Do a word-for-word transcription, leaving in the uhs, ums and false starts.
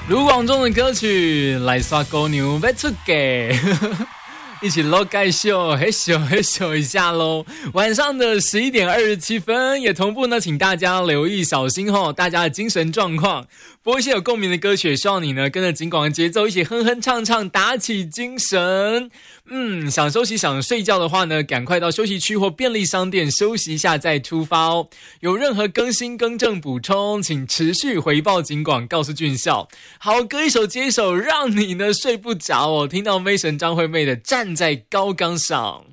卢广仲的歌曲来刷公牛要出街一起喽盖秀嘿咻嘿咻一下咯。晚上的十一点二十七分，也同步呢请大家留意小心吼大家的精神状况，播一些有共鸣的歌曲，希望你呢跟着警广的节奏一起哼哼唱唱，打起精神。嗯，想休息想睡觉的话呢，赶快到休息区或便利商店休息一下再出发哦。有任何更新更正补充，请持续回报警广，告诉俊孝。好歌一首接一首，让你呢睡不着哦。听到妹神张惠妹的站在高岗上。